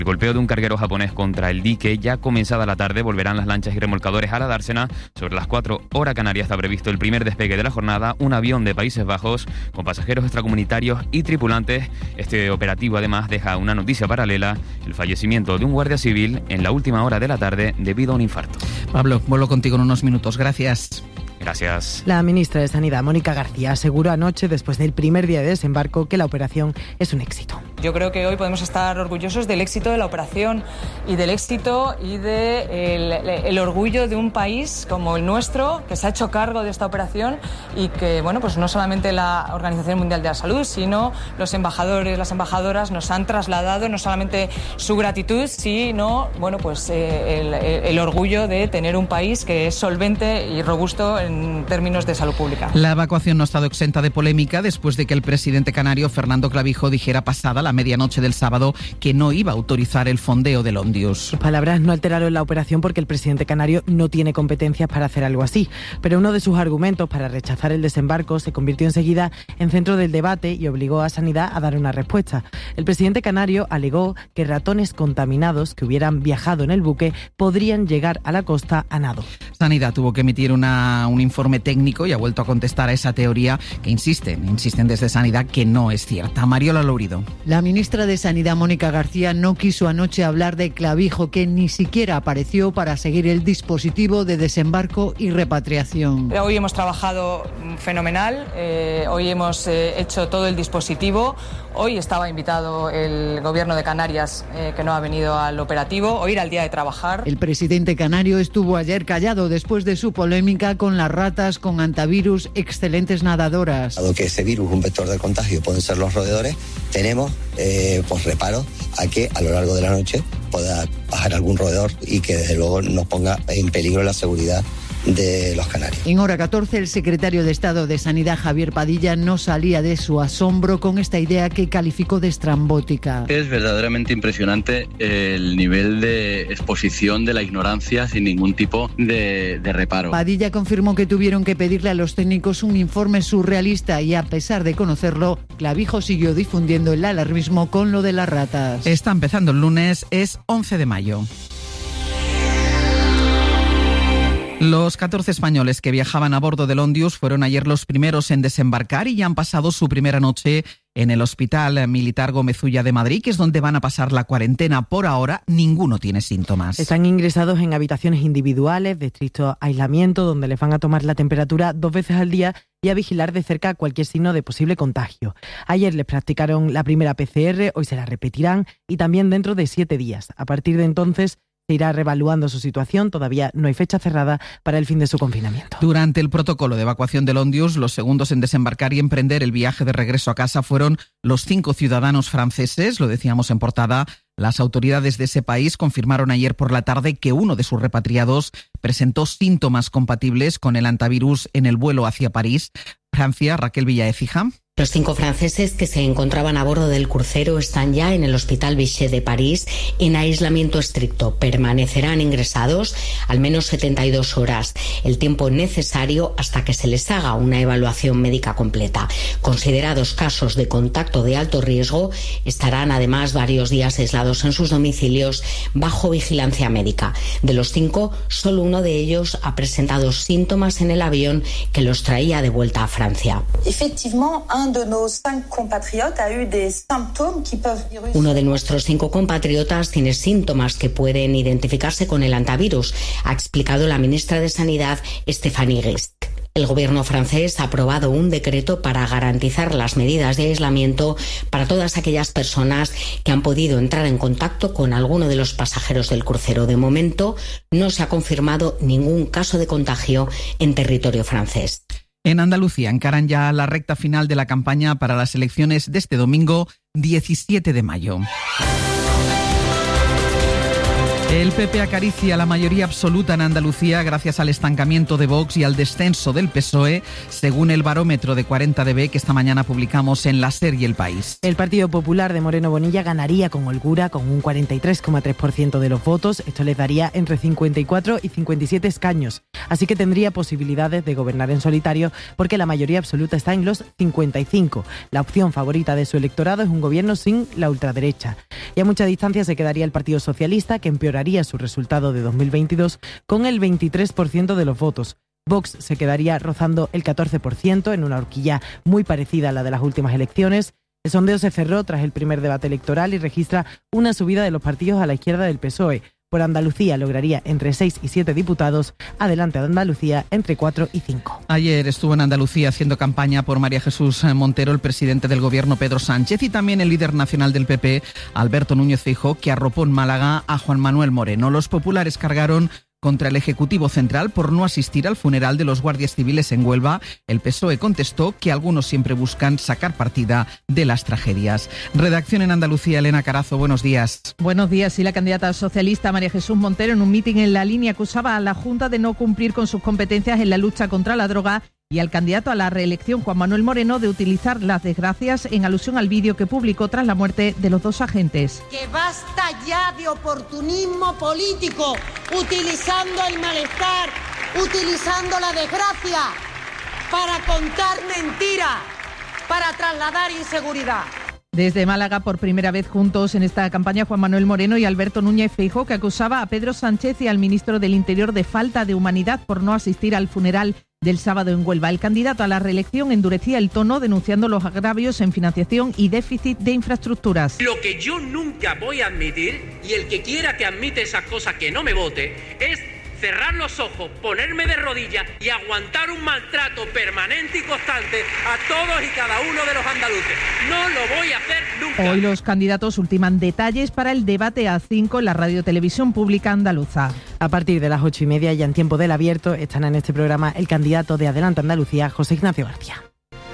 El golpeo de un carguero japonés contra el dique. Ya comenzada la tarde volverán las lanchas y remolcadores a la dársena. Sobre las 4 horas Canarias está previsto el primer despegue de la jornada, un avión de Países Bajos con pasajeros extracomunitarios y tripulantes. Este operativo además deja una noticia paralela: el fallecimiento de un guardia civil en la última hora de la tarde debido a un infarto. Pablo, vuelvo contigo en unos minutos. Gracias. Gracias. La ministra de Sanidad, Mónica García, aseguró anoche, después del primer día de desembarco, que la operación es un éxito. Yo creo que hoy podemos estar orgullosos del éxito de la operación y del éxito y el orgullo de un país como el nuestro, que se ha hecho cargo de esta operación y que, bueno, pues no solamente la Organización Mundial de la Salud, sino los embajadores, las embajadoras nos han trasladado no solamente su gratitud, sino, bueno, pues el orgullo de tener un país que es solvente y robusto en términos de salud pública. La evacuación no ha estado exenta de polémica después de que el presidente canario Fernando Clavijo dijera pasada la medianoche del sábado que no iba a autorizar el fondeo del Ondius. Sus palabras no alteraron la operación porque el presidente canario no tiene competencias para hacer algo así, pero uno de sus argumentos para rechazar el desembarco se convirtió enseguida en centro del debate y obligó a Sanidad a dar una respuesta. El presidente canario alegó que ratones contaminados que hubieran viajado en el buque podrían llegar a la costa a nado. Sanidad tuvo que emitir un informe técnico y ha vuelto a contestar a esa teoría que insisten desde Sanidad que no es cierta. Mariola Lourido. La ministra de Sanidad, Mónica García, no quiso anoche hablar de Clavijo, que ni siquiera apareció para seguir el dispositivo de desembarco y repatriación. Hoy hemos trabajado fenomenal, hoy hemos hecho todo el dispositivo. Hoy estaba invitado el Gobierno de Canarias, que no ha venido al operativo. Hoy era el día de trabajar. El presidente canario estuvo ayer callado después de su polémica con las ratas con antivirus excelentes nadadoras. Dado que ese virus, un vector de contagio, pueden ser los roedores, tenemos reparo a que a lo largo de la noche pueda bajar algún roedor y que desde luego nos ponga en peligro la seguridad de los canarios. En hora 14, el secretario de Estado de Sanidad, Javier Padilla, no salía de su asombro con esta idea que calificó de estrambótica. Es verdaderamente impresionante el nivel de exposición de la ignorancia sin ningún tipo de reparo. Padilla confirmó que tuvieron que pedirle a los técnicos un informe surrealista y, a pesar de conocerlo, Clavijo siguió difundiendo el alarmismo con lo de las ratas. Está empezando el lunes, es 11 de mayo. Los 14 españoles que viajaban a bordo del Ondius fueron ayer los primeros en desembarcar y ya han pasado su primera noche en el Hospital Militar Gómez Ulla de Madrid, que es donde van a pasar la cuarentena. Por ahora, ninguno tiene síntomas. Están ingresados en habitaciones individuales de estricto aislamiento, donde les van a tomar la temperatura 2 veces al día y a vigilar de cerca cualquier signo de posible contagio. Ayer les practicaron la primera PCR, hoy se la repetirán y también dentro de 7 días. A partir de entonces se irá reevaluando su situación. Todavía no hay fecha cerrada para el fin de su confinamiento. Durante el protocolo de evacuación del Ondius, los segundos en desembarcar y emprender el viaje de regreso a casa fueron los 5 ciudadanos franceses, lo decíamos en portada. Las autoridades de ese país confirmaron ayer por la tarde que uno de sus repatriados presentó síntomas compatibles con el antivirus en el vuelo hacia París. Francia, Raquel Villaécija. Los 5 franceses que se encontraban a bordo del crucero están ya en el Hospital Bichat de París en aislamiento estricto. Permanecerán ingresados al menos 72 horas, el tiempo necesario hasta que se les haga una evaluación médica completa. Considerados casos de contacto de alto riesgo, estarán además varios días aislados en sus domicilios bajo vigilancia médica. De los 5, solo uno de ellos ha presentado síntomas en el avión que los traía de vuelta a Francia. Uno de nuestros 5 compatriotas tiene síntomas que pueden identificarse con el antivirus, ha explicado la ministra de Sanidad, Stéphanie Guest. El gobierno francés ha aprobado un decreto para garantizar las medidas de aislamiento para todas aquellas personas que han podido entrar en contacto con alguno de los pasajeros del crucero. De momento, no se ha confirmado ningún caso de contagio en territorio francés. En Andalucía encaran ya la recta final de la campaña para las elecciones de este domingo 17 de mayo. El PP acaricia la mayoría absoluta en Andalucía gracias al estancamiento de Vox y al descenso del PSOE, según el barómetro de 40DB que esta mañana publicamos en La SER y El País. El Partido Popular de Moreno Bonilla ganaría con holgura con un 43,3% de los votos. Esto les daría entre 54 y 57 escaños. así que tendría posibilidades de gobernar en solitario porque la mayoría absoluta está en los 55. La opción favorita de su electorado es un gobierno sin la ultraderecha. Y a mucha distancia se quedaría el Partido Socialista, que empeoraría su resultado de 2022 con el 23% de los votos. Vox se quedaría rozando el 14% en una horquilla muy parecida a la de las últimas elecciones. El sondeo se cerró tras el primer debate electoral y registra una subida de los partidos a la izquierda del PSOE. Por Andalucía lograría entre 6 y 7 diputados, Adelante Andalucía entre 4 y 5. Ayer estuvo en Andalucía haciendo campaña por María Jesús Montero el presidente del gobierno Pedro Sánchez y también el líder nacional del PP, Alberto Núñez Feijóo, que arropó en Málaga a Juan Manuel Moreno. Los populares cargaron contra el Ejecutivo Central por no asistir al funeral de los guardias civiles en Huelva. El PSOE contestó que algunos siempre buscan sacar partida de las tragedias. Redacción en Andalucía, Elena Carazo, buenos días. Buenos días. Y la candidata socialista María Jesús Montero en un mitin en La Línea acusaba a la Junta de no cumplir con sus competencias en la lucha contra la droga y al candidato a la reelección, Juan Manuel Moreno, de utilizar las desgracias en alusión al vídeo que publicó tras la muerte de los dos agentes. Que basta ya de oportunismo político, utilizando el malestar, utilizando la desgracia para contar mentiras, para trasladar inseguridad. Desde Málaga, por primera vez juntos en esta campaña, Juan Manuel Moreno y Alberto Núñez Feijóo, que acusaba a Pedro Sánchez y al ministro del Interior de falta de humanidad por no asistir al funeral del sábado en Huelva. El candidato a la reelección endurecía el tono denunciando los agravios en financiación y déficit de infraestructuras. Lo que yo nunca voy a admitir, y el que quiera que admite esas cosas que no me vote, es cerrar los ojos, ponerme de rodillas y aguantar un maltrato permanente y constante a todos y cada uno de los andaluces. No lo voy a hacer nunca. Hoy los candidatos ultiman detalles para el debate a 5 en la Radio Televisión Pública Andaluza. A partir de las 8:30 y en tiempo del abierto estará en este programa el candidato de Adelante Andalucía, José Ignacio García.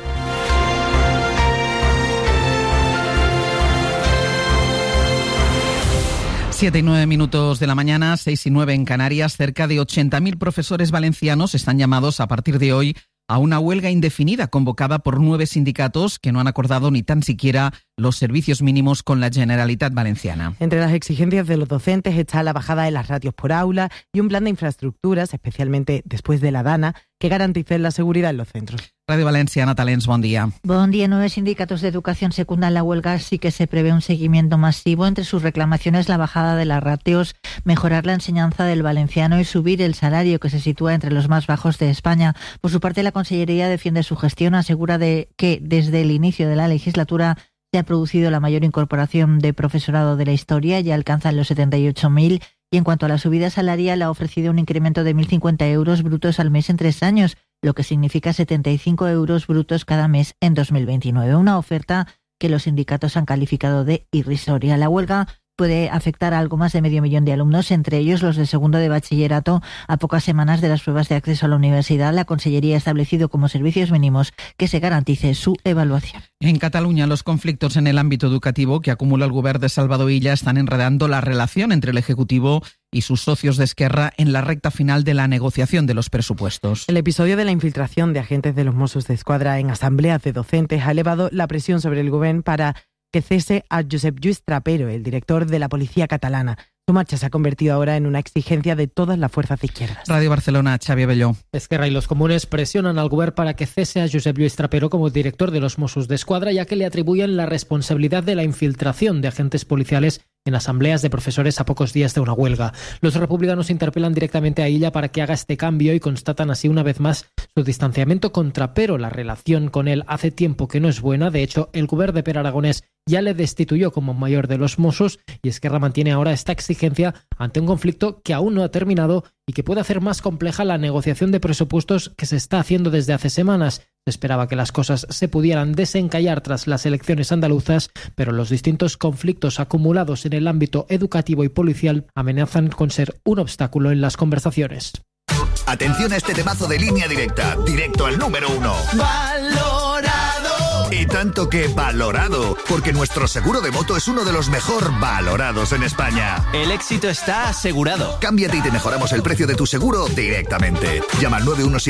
7 y 9 minutos de la mañana, 6 y 9 en Canarias. Cerca de 80.000 profesores valencianos están llamados a partir de hoy a una huelga indefinida convocada por 9 sindicatos que no han acordado ni tan siquiera los servicios mínimos con la Generalitat Valenciana. Entre las exigencias de los docentes está la bajada de las ratios por aula y un plan de infraestructuras, especialmente después de la DANA, que garanticen la seguridad en los centros. Radio Valencia, Natalens, buen día. Buen día. 9 sindicatos de educación secundan la huelga, así que se prevé un seguimiento masivo. Entre sus reclamaciones, la bajada de las ratios, mejorar la enseñanza del valenciano y subir el salario, que se sitúa entre los más bajos de España. Por su parte, la Consellería defiende su gestión, asegura que desde el inicio de la legislatura se ha producido la mayor incorporación de profesorado de la historia, ya alcanzan los 78.000. Y en cuanto a la subida salarial, ha ofrecido un incremento de 1.050 euros brutos al mes en 3 años, lo que significa 75 euros brutos cada mes en 2029. Una oferta que los sindicatos han calificado de irrisoria. La huelga puede afectar a algo más de 500.000 de alumnos, entre ellos los de segundo de bachillerato. A pocas semanas de las pruebas de acceso a la universidad, la Consellería ha establecido como servicios mínimos que se garantice su evaluación. En Cataluña, los conflictos en el ámbito educativo que acumula el Govern de Salvador Illa están enredando la relación entre el Ejecutivo y sus socios de Esquerra en la recta final de la negociación de los presupuestos. El episodio de la infiltración de agentes de los Mossos d'Esquadra en asambleas de docentes ha elevado la presión sobre el Govern para que cese a Josep Lluís Trapero, el director de la policía catalana. Su marcha se ha convertido ahora en una exigencia de todas las fuerzas de izquierdas. Radio Barcelona, Xavi Abelló. Esquerra y los comunes presionan al Govern para que cese a Josep Lluís Trapero como director de los Mossos d'Esquadra, ya que le atribuyen la responsabilidad de la infiltración de agentes policiales en asambleas de profesores a pocos días de una huelga. Los republicanos interpelan directamente a Illa para que haga este cambio y constatan así una vez más su distanciamiento con Trapero. La relación con él hace tiempo que no es buena. De hecho, el Govern de Pere Aragonés ya le destituyó como mayor de los Mossos y Esquerra mantiene ahora esta exigencia ante un conflicto que aún no ha terminado y que puede hacer más compleja la negociación de presupuestos que se está haciendo desde hace semanas. Se esperaba que las cosas se pudieran desencallar tras las elecciones andaluzas, pero los distintos conflictos acumulados en el ámbito educativo y policial amenazan con ser un obstáculo en las conversaciones. Atención a este temazo de Línea Directa, directo al número 1. ¡Valorado! Y tanto que valorado, porque nuestro seguro de moto es uno de los mejor valorados en España. El éxito está asegurado. Cámbiate y te mejoramos el precio de tu seguro directamente. Llama al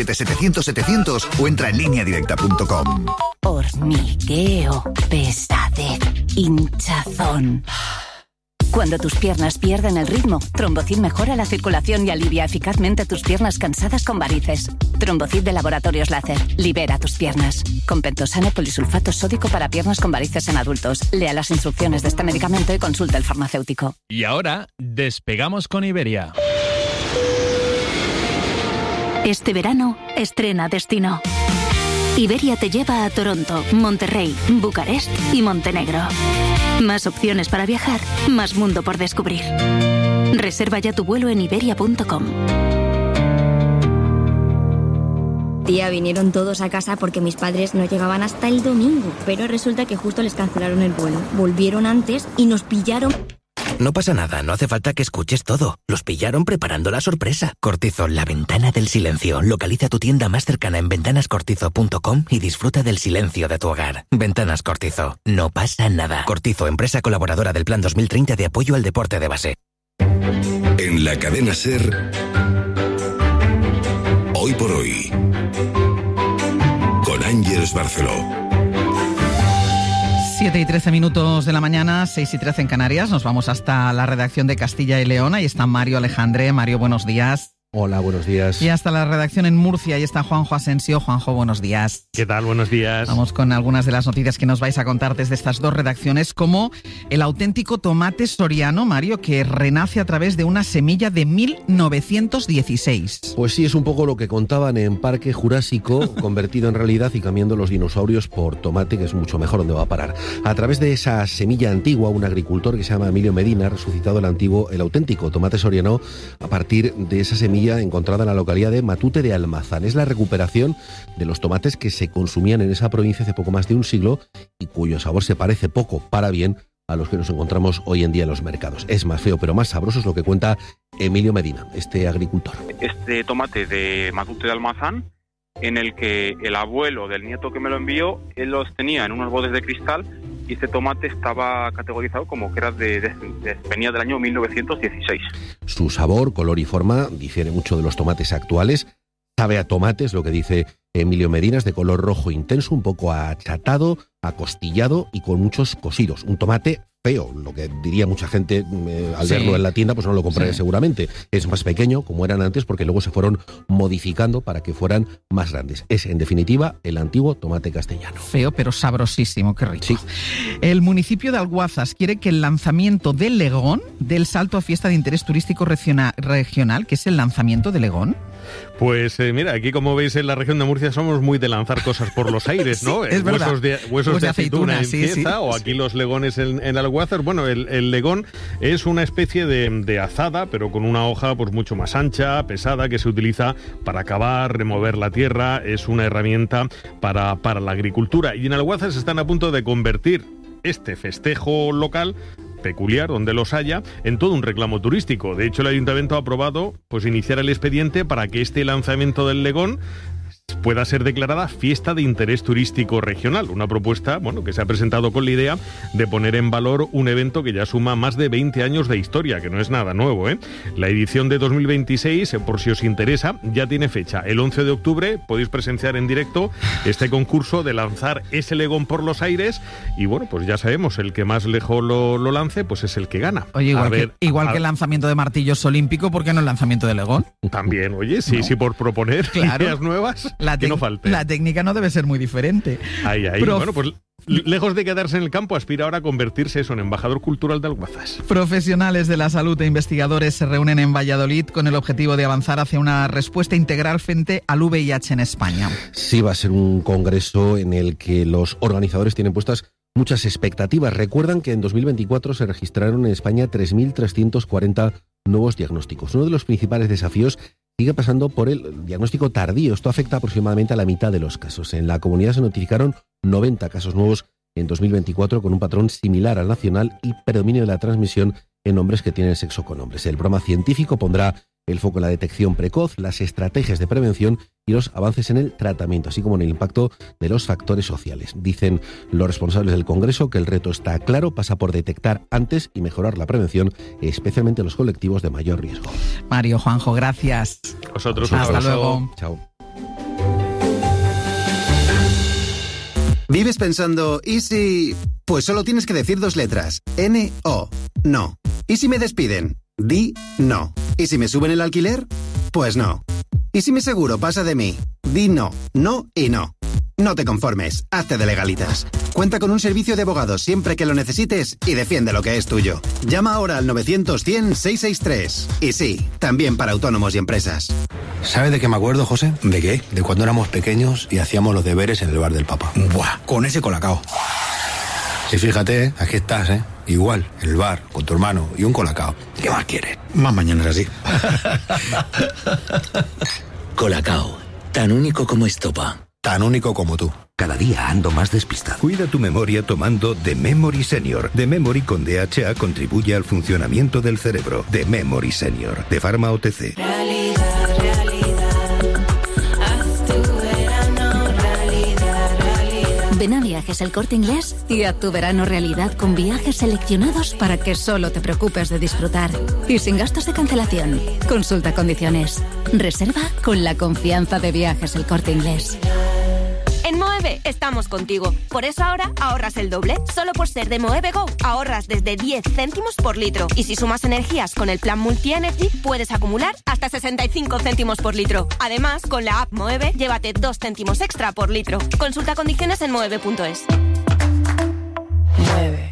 917-700-700 o entra en lineadirecta.com. Hormigueo, pesadez, hinchazón. Cuando tus piernas pierden el ritmo, Trombocid mejora la circulación y alivia eficazmente tus piernas cansadas con varices. Trombocid de Laboratorios Láser. Libera tus piernas. Con Pentosane polisulfato sódico para piernas con varices en adultos. Lea las instrucciones de este medicamento y consulte al farmacéutico. Y ahora, despegamos con Iberia. Este verano, estrena destino. Iberia te lleva a Toronto, Monterrey, Bucarest y Montenegro. Más opciones para viajar, más mundo por descubrir. Reserva ya tu vuelo en iberia.com. Tía, vinieron todos a casa porque mis padres no llegaban hasta el domingo, pero resulta que justo les cancelaron el vuelo. Volvieron antes y nos pillaron. No pasa nada, no hace falta que escuches todo. Los pillaron preparando la sorpresa. Cortizo, la ventana del silencio. Localiza tu tienda más cercana en ventanascortizo.com y disfruta del silencio de tu hogar. Ventanas Cortizo, no pasa nada. Cortizo, empresa colaboradora del Plan 2030 de apoyo al deporte de base. En la cadena SER, Hoy por Hoy, con Ángeles Barceló. 7:13 de la mañana, 6:13 en Canarias. Nos vamos hasta la redacción de Castilla y León. Ahí está Mario Alejandre. Mario, buenos días. Hola, buenos días. Y hasta la redacción en Murcia. Ahí está Juanjo Asensio. Juanjo, buenos días. ¿Qué tal? Buenos días. Vamos con algunas de las noticias que nos vais a contar desde estas dos redacciones, como el auténtico tomate soriano, Mario, que renace a través de una semilla de 1916. Pues sí, es un poco lo que contaban en Parque Jurásico, convertido en realidad y cambiando los dinosaurios por tomate, que es mucho mejor donde va a parar. A través de esa semilla antigua, un agricultor que se llama Emilio Medina ha resucitado el auténtico tomate soriano a partir de esa semilla encontrada en la localidad de Matute de Almazán. Es la recuperación de los tomates que se consumían en esa provincia hace poco más de un siglo y cuyo sabor se parece poco para bien a los que nos encontramos hoy en día en los mercados. Es más feo pero más sabroso, es lo que cuenta Emilio Medina, este agricultor. Este tomate de Matute de Almazán, en el que el abuelo del nieto que me lo envió, él los tenía en unos botes de cristal y este tomate estaba categorizado como que era venía del año 1916. Su sabor, color y forma difiere mucho de los tomates actuales. Sabe a tomate, es lo que dice Emilio Medina, es de color rojo intenso, un poco achatado, acostillado y con muchos cosidos. Un tomate feo, lo que diría mucha gente al verlo en la tienda, pues no lo compraría seguramente. Es más pequeño, como eran antes, porque luego se fueron modificando para que fueran más grandes. Es, en definitiva, el antiguo tomate castellano. Feo, pero sabrosísimo, qué rico. Sí. El municipio de Alguazas quiere que el lanzamiento del Legón dé el salto a fiesta de interés turístico regional, que es el lanzamiento de Legón. Pues mira, aquí como veis en la región de Murcia somos muy de lanzar cosas por los aires, ¿no? Sí, es verdad. Huesos de aceituna empieza, o aquí los legones en Alguazas. Bueno, el legón es una especie de azada, pero con una hoja pues mucho más ancha, pesada, que se utiliza para cavar, remover la tierra. Es una herramienta para la agricultura. Y en Alguazas están a punto de convertir este festejo local peculiar, donde los haya, en todo un reclamo turístico. De hecho, el ayuntamiento ha aprobado pues iniciar el expediente para que este lanzamiento del Legón pueda ser declarada fiesta de interés turístico regional. Una propuesta, bueno, que se ha presentado con la idea de poner en valor un evento que ya suma más de 20 años de historia, que no es nada nuevo, ¿eh? La edición de 2026, por si os interesa, ya tiene fecha. El 11 de octubre podéis presenciar en directo este concurso de lanzar ese Legón por los aires y, bueno, pues ya sabemos, el que más lejos lo lance, pues es el que gana. Oye, igual que el lanzamiento de martillos olímpico, ¿por qué no el lanzamiento de Legón? También, oye, sí, por proponer ideas nuevas. Que no falte. La técnica no debe ser muy diferente. Ahí. Bueno, pues lejos de quedarse en el campo, aspira ahora a convertirse en embajador cultural de Alguazas. Profesionales de la salud e investigadores se reúnen en Valladolid con el objetivo de avanzar hacia una respuesta integral frente al VIH en España. Sí, va a ser un congreso en el que los organizadores tienen puestas muchas expectativas. Recuerdan que en 2024 se registraron en España 3.340 nuevos diagnósticos. Uno de los principales desafíos sigue pasando por el diagnóstico tardío. Esto afecta aproximadamente a la mitad de los casos. En la comunidad se notificaron 90 casos nuevos en 2024 con un patrón similar al nacional y predominio de la transmisión en hombres que tienen sexo con hombres. El programa científico pondrá el foco en la detección precoz, las estrategias de prevención y los avances en el tratamiento, así como en el impacto de los factores sociales. Dicen los responsables del Congreso que el reto está claro, pasa por detectar antes y mejorar la prevención, especialmente en los colectivos de mayor riesgo. Mario, Juanjo, gracias. Vosotros, hasta luego. Chao. ¿Vives pensando, y si...? Pues solo tienes que decir 2 letras. N-O. No. ¿Y si me despiden? Di no. ¿Y si me suben el alquiler? Pues no. ¿Y si mi seguro pasa de mí? Di no, no y no. No te conformes, hazte de Legalitas. Cuenta con un servicio de abogados siempre que lo necesites y defiende lo que es tuyo. Llama ahora al 900-100-663. Y sí, también para autónomos y empresas. ¿Sabe de qué me acuerdo, José? ¿De qué? De cuando éramos pequeños y hacíamos los deberes en el bar del Papa. Buah, con ese colacao. Y fíjate, aquí estás, ¿eh? Igual, en el bar, con tu hermano y un colacao. ¿Qué más quieres? Más mañanas así. Colacao, tan único como estopa. Tan único como tú. Cada día ando más despistado. Cuida tu memoria tomando The Memory Senior. The Memory con DHA contribuye al funcionamiento del cerebro. The Memory Senior, de Pharma OTC. Ven a Viajes El Corte Inglés y haz tu verano realidad con viajes seleccionados para que solo te preocupes de disfrutar. Y sin gastos de cancelación. Consulta condiciones. Reserva con la confianza de Viajes El Corte Inglés. En Moeve estamos contigo. Por eso ahora ahorras el doble. Solo por ser de Moeve Go ahorras desde 10 céntimos por litro. Y si sumas energías con el plan Multi-Energy, puedes acumular hasta 65 céntimos por litro. Además, con la app Moeve, llévate 2 céntimos extra por litro. Consulta condiciones en moeve.es. Moeve.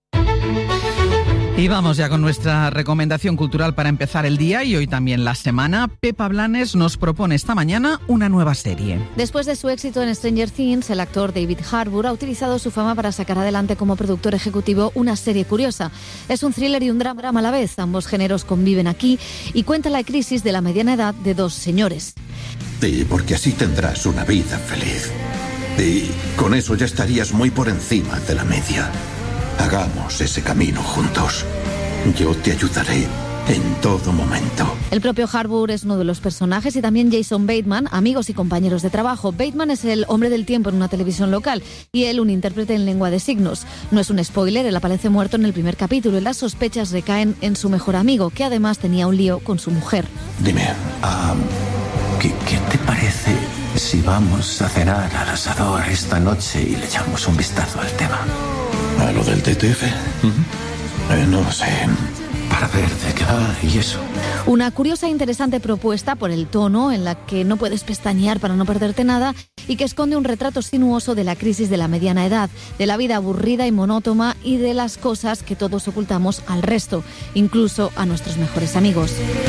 Y vamos ya con nuestra recomendación cultural para empezar el día y hoy también la semana. Pepa Blanes nos propone esta mañana una nueva serie. Después de su éxito en Stranger Things, el actor David Harbour ha utilizado su fama para sacar adelante como productor ejecutivo una serie curiosa. Es un thriller y un drama a la vez. Ambos géneros conviven aquí y cuenta la crisis de la mediana edad de dos señores. Y porque así tendrás una vida feliz. Y con eso ya estarías muy por encima de la media. Hagamos ese camino juntos. Yo te ayudaré en todo momento. El propio Harbour es uno de los personajes y también Jason Bateman, amigos y compañeros de trabajo. Bateman es el hombre del tiempo en una televisión local y él un intérprete en lengua de signos. No es un spoiler, él aparece muerto en el primer capítulo y las sospechas recaen en su mejor amigo, que además tenía un lío con su mujer. Dime, ¿qué te parece si vamos a cenar al asador esta noche y le echamos un vistazo al tema? ¿A lo del TTF? No sé, para ver de qué va y eso. Una curiosa e interesante propuesta por el tono, en la que no puedes pestañear para no perderte nada y que esconde un retrato sinuoso de la crisis de la mediana edad, de la vida aburrida y monótona y de las cosas que todos ocultamos al resto, incluso a nuestros mejores amigos.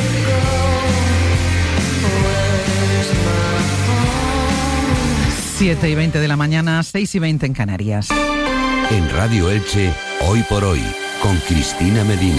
Siete y 20 de la mañana, 6 y 20 en Canarias. En Radio Elche, Hoy por Hoy, con Cristina Medina.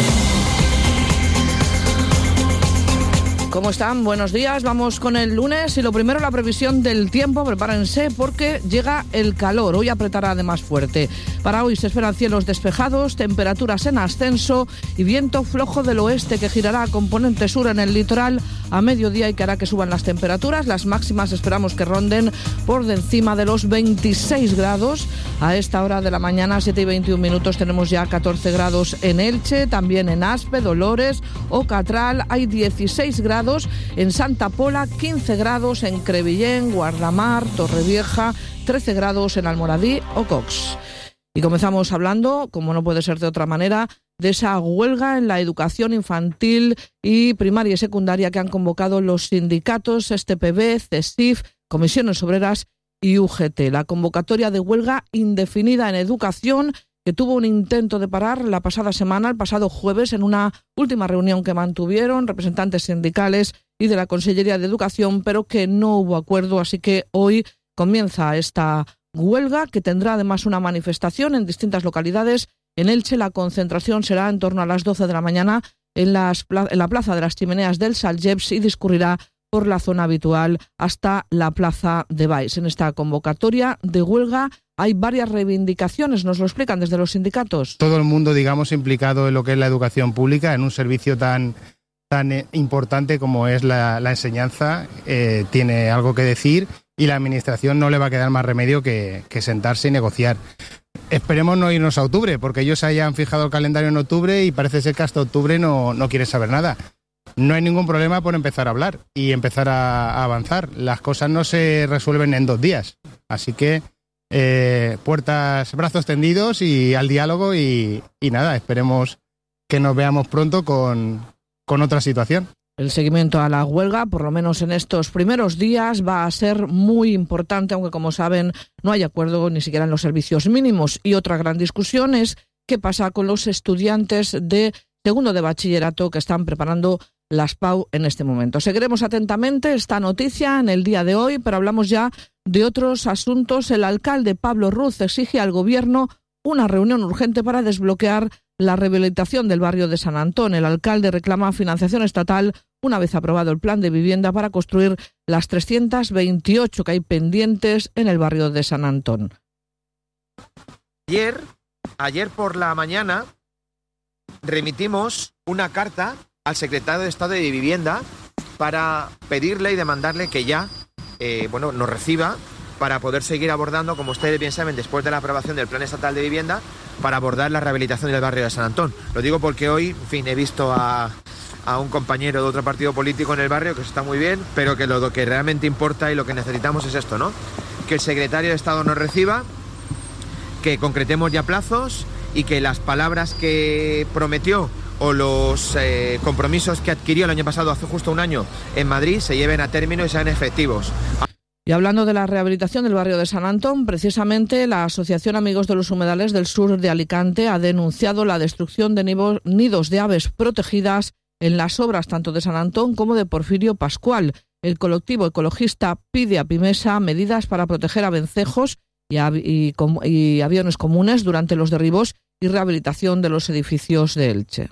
¿Cómo están? Buenos días. Vamos con el lunes y lo primero, la previsión del tiempo. Prepárense porque llega el calor. Hoy apretará además fuerte. Para hoy se esperan cielos despejados, temperaturas en ascenso y viento flojo del oeste que girará a componente sur en el litoral a mediodía y que hará que suban las temperaturas. Las máximas esperamos que ronden por de encima de los 26 grados. A esta hora de la mañana, 7 y 21 minutos, tenemos ya 14 grados en Elche, también en Aspe, Dolores o Catral. Hay 16 grados en Santa Pola, 15 grados en Crevillén, Guardamar, Torrevieja, 13 grados en Almoradí o Cox. Y comenzamos hablando, como no puede ser de otra manera, de esa huelga en la educación infantil y primaria y secundaria que han convocado los sindicatos STPB, CESIF, Comisiones Obreras y UGT. La convocatoria de huelga indefinida en educación que tuvo un intento de parar la pasada semana, el pasado jueves, en una última reunión que mantuvieron representantes sindicales y de la Consellería de Educación, pero que no hubo acuerdo, así que hoy comienza esta huelga, que tendrá además una manifestación en distintas localidades. En Elche la concentración será en torno a las 12 de la mañana en la Plaza de las Chimeneas del Salgeps y discurrirá por la zona habitual hasta la Plaza de Baix. En esta convocatoria de huelga hay varias reivindicaciones, nos lo explican desde los sindicatos. Todo el mundo, digamos, implicado en lo que es la educación pública, en un servicio tan importante como es la enseñanza, tiene algo que decir y la Administración no le va a quedar más remedio que sentarse y negociar. Esperemos no irnos a octubre, porque ellos hayan fijado el calendario en octubre y parece ser que hasta octubre no quieren saber nada. No hay ningún problema por empezar a hablar y empezar a avanzar. Las cosas no se resuelven en 2 días, así que brazos tendidos y al diálogo y nada, esperemos que nos veamos pronto con otra situación. El seguimiento a la huelga, por lo menos en estos primeros días, va a ser muy importante, aunque como saben no hay acuerdo ni siquiera en los servicios mínimos. Y otra gran discusión es qué pasa con los estudiantes de segundo de bachillerato que están preparando las PAU en este momento. Seguiremos atentamente esta noticia en el día de hoy, pero hablamos ya de otros asuntos. El alcalde Pablo Ruz exige al Gobierno una reunión urgente para desbloquear la rehabilitación del barrio de San Antón. El alcalde reclama financiación estatal una vez aprobado el plan de vivienda para construir las 328 que hay pendientes en el barrio de San Antón. Ayer por la mañana remitimos una carta al secretario de Estado de Vivienda para pedirle y demandarle que ya nos reciba para poder seguir abordando, como ustedes bien saben, después de la aprobación del Plan Estatal de Vivienda, para abordar la rehabilitación del barrio de San Antón. Lo digo porque hoy, en fin, he visto a un compañero de otro partido político en el barrio, que está muy bien, pero que lo que realmente importa y lo que necesitamos es esto, ¿no? Que el secretario de Estado nos reciba, que concretemos ya plazos y que las palabras que prometió o los compromisos que adquirió el año pasado, hace justo un año, en Madrid, se lleven a término y sean efectivos. Y hablando de la rehabilitación del barrio de San Antón, precisamente la Asociación Amigos de los Humedales del Sur de Alicante ha denunciado la destrucción de nidos de aves protegidas en las obras tanto de San Antón como de Porfirio Pascual. El colectivo ecologista pide a Pimesa medidas para proteger a vencejos y aviones comunes durante los derribos y rehabilitación de los edificios de Elche.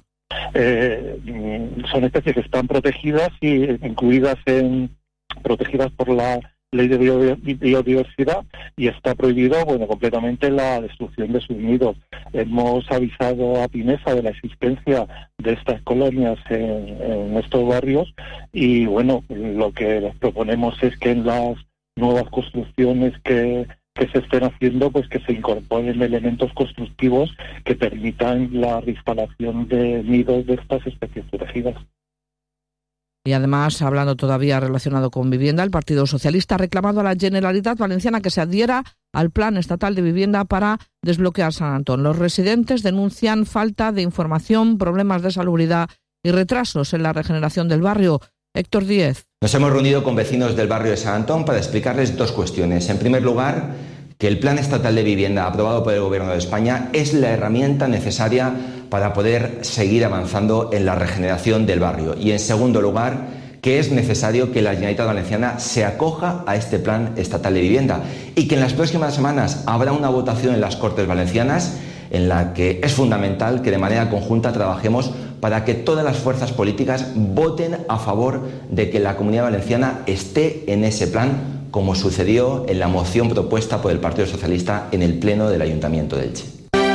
Son especies que están protegidas y protegidas por la Ley de Biodiversidad, y está prohibido completamente la destrucción de sus nidos. Hemos avisado a Pimesa de la existencia de estas colonias en estos barrios y lo que les proponemos es que en las nuevas construcciones que se estén haciendo, pues que se incorporen elementos constructivos que permitan la reinstalación de nidos de estas especies protegidas. Y además, hablando todavía relacionado con vivienda, el Partido Socialista ha reclamado a la Generalitat Valenciana que se adhiera al Plan Estatal de Vivienda para desbloquear San Antón. Los residentes denuncian falta de información, problemas de salubridad y retrasos en la regeneración del barrio. Héctor Díez. Nos hemos reunido con vecinos del barrio de San Antón para explicarles dos cuestiones. En primer lugar, que el Plan Estatal de Vivienda aprobado por el Gobierno de España es la herramienta necesaria para poder seguir avanzando en la regeneración del barrio. Y en segundo lugar, que es necesario que la Generalitat Valenciana se acoja a este Plan Estatal de Vivienda y que en las próximas semanas habrá una votación en las Cortes Valencianas en la que es fundamental que de manera conjunta trabajemos para que todas las fuerzas políticas voten a favor de que la Comunidad Valenciana esté en ese plan, como sucedió en la moción propuesta por el Partido Socialista en el Pleno del Ayuntamiento de Elche.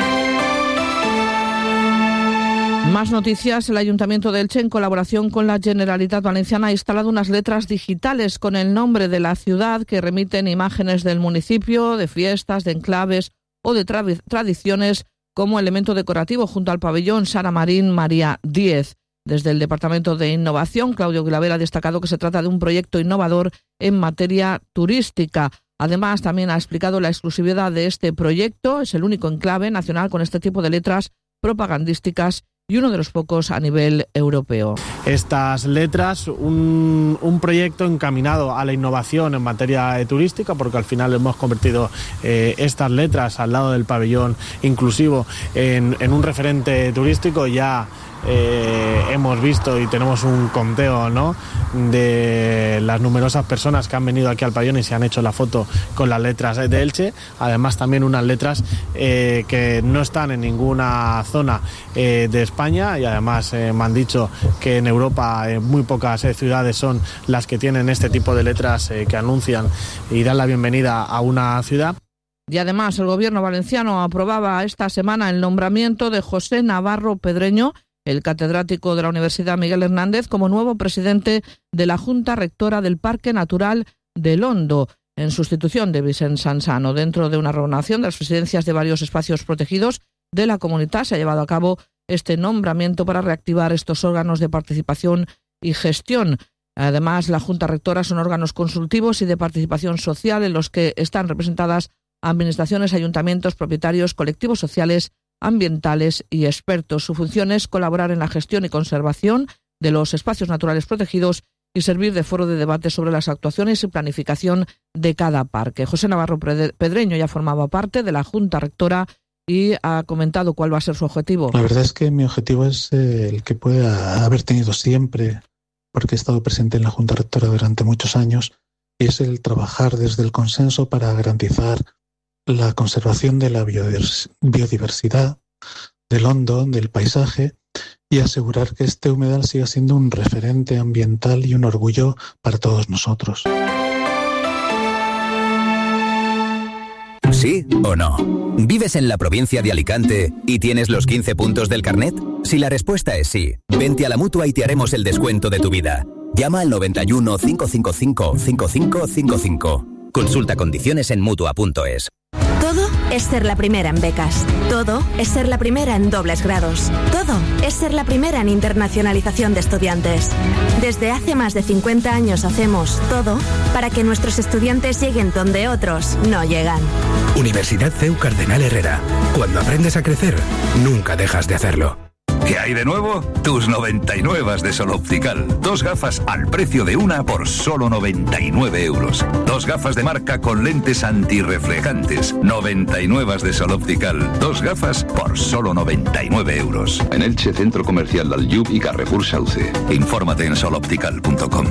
Más noticias. El Ayuntamiento de Elche, en colaboración con la Generalitat Valenciana, ha instalado unas letras digitales con el nombre de la ciudad que remiten imágenes del municipio, de fiestas, de enclaves o de tradiciones como elemento decorativo junto al pabellón Sara Marín María Díez. Desde el Departamento de Innovación, Claudio Guilaber ha destacado que se trata de un proyecto innovador en materia turística. Además, también ha explicado la exclusividad de este proyecto. Es el único enclave nacional con este tipo de letras propagandísticas y uno de los pocos a nivel europeo. Estas letras, un proyecto encaminado a la innovación en materia turística, porque al final hemos convertido estas letras al lado del pabellón inclusivo en un referente turístico. Ya hemos visto y tenemos un conteo, ¿no?, de las numerosas personas que han venido aquí al pabellón y se han hecho la foto con las letras de Elche. Además, también unas letras que no están en ninguna zona de España, y además me han dicho que en Europa muy pocas ciudades son las que tienen este tipo de letras que anuncian y dan la bienvenida a una ciudad. Y además, el Gobierno valenciano aprobaba esta semana el nombramiento de José Navarro Pedreño, el catedrático de la Universidad Miguel Hernández, como nuevo presidente de la Junta Rectora del Parque Natural del Hondo, en sustitución de Vicent Sansano. Dentro de una renovación de las presidencias de varios espacios protegidos de la comunidad, se ha llevado a cabo este nombramiento para reactivar estos órganos de participación y gestión. Además, la Junta Rectora son órganos consultivos y de participación social en los que están representadas administraciones, ayuntamientos, propietarios, colectivos sociales, ambientales y expertos. Su función es colaborar en la gestión y conservación de los espacios naturales protegidos y servir de foro de debate sobre las actuaciones y planificación de cada parque. José Navarro Pedreño ya formaba parte de la Junta Rectora y ha comentado cuál va a ser su objetivo. La verdad es que mi objetivo es el que pueda haber tenido siempre, porque he estado presente en la Junta Rectora durante muchos años, y es el trabajar desde el consenso para garantizar la conservación de la biodiversidad, del hondo, del paisaje, y asegurar que este humedal siga siendo un referente ambiental y un orgullo para todos nosotros. ¿Sí o no? ¿Vives en la provincia de Alicante y tienes los 15 puntos del carnet? Si la respuesta es sí, vente a la Mutua y te haremos el descuento de tu vida. Llama al 91 555 5555. Consulta condiciones en Mutua.es. Todo es ser la primera en becas. Todo es ser la primera en dobles grados. Todo es ser la primera en internacionalización de estudiantes. Desde hace más de 50 años hacemos todo para que nuestros estudiantes lleguen donde otros no llegan. Universidad CEU Cardenal Herrera. Cuando aprendes a crecer, nunca dejas de hacerlo. ¿Qué hay de nuevo? Tus 99 de Sol Optical. 2 gafas al precio de una por solo 99 euros. 2 gafas de marca con lentes antirreflejantes. 99 de Sol Optical. 2 gafas por solo 99 euros. En Elche, Centro Comercial Dalyub y Carrefour Sauce. Infórmate en soloptical.com.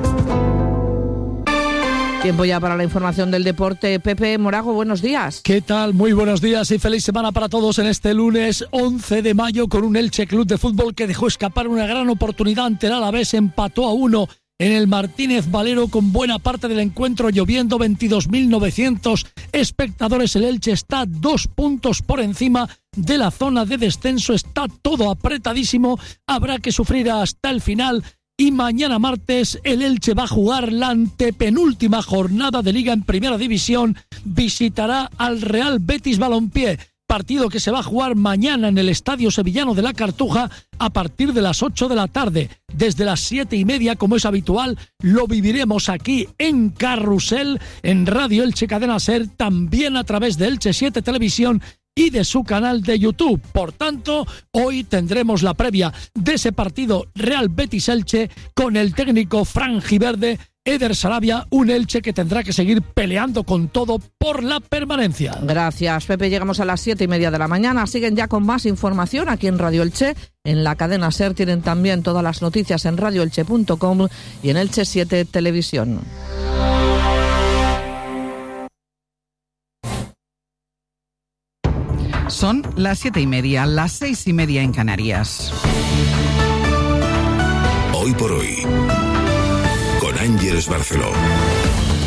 Tiempo ya para la información del deporte. Pepe Morago, buenos días. ¿Qué tal? Muy buenos días y feliz semana para todos en este lunes 11 de mayo con un Elche Club de Fútbol que dejó escapar una gran oportunidad ante el Alavés, empató a 1 en el Martínez Valero con buena parte del encuentro lloviendo, 22.900 espectadores. El Elche está 2 puntos por encima de la zona de descenso, está todo apretadísimo, habrá que sufrir hasta el final. Y mañana martes el Elche va a jugar la antepenúltima jornada de Liga en Primera División. Visitará al Real Betis Balompié. Partido que se va a jugar mañana en el Estadio Sevillano de la Cartuja a partir de las 8 de la tarde. Desde las 7:30, como es habitual, lo viviremos aquí en Carrusel, en Radio Elche Cadena SER, también a través de Elche 7 Televisión y de su canal de YouTube. Por tanto, hoy tendremos la previa de ese partido Real Betis-Elche con el técnico franjiverde Eder Sarabia, un Elche que tendrá que seguir peleando con todo por la permanencia. Gracias, Pepe. Llegamos a las 7:30 de la mañana. Siguen ya con más información aquí en Radio Elche. En la cadena SER tienen también todas las noticias en radioelche.com y en Elche 7 Televisión. Son las 7:30, las 6:30 en Canarias. Hoy por hoy, con Ángeles Barceló.